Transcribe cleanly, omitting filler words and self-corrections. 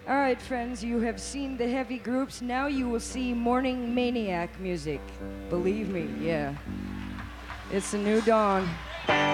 All right, friends, you have seen the heavy groups. Now you will see morning maniac music. Believe me, yeah. It's a new dawn.